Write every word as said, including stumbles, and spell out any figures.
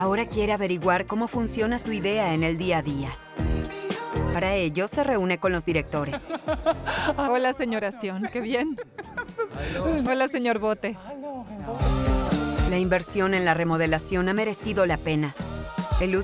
Ahora quiere averiguar cómo funciona su idea en el día a día. Para ello, se reúne con los directores. Hola, señora Sion, qué bien. Hola, señor Bote. La inversión en la remodelación ha merecido la pena.